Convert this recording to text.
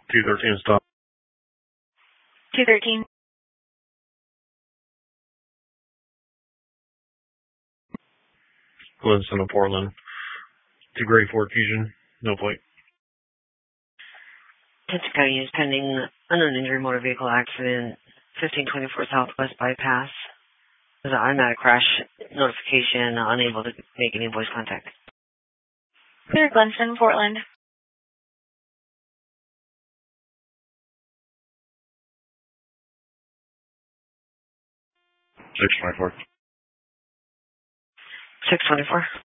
213 stop. 213. Winston of Portland. To grade 4 Fusion. No plate. Tensico is pending unknown injury motor vehicle accident, 1524 Southwest Bypass. There's an automatic crash notification, unable to make any voice contact. Clear Glenson, Portland. 624. 624.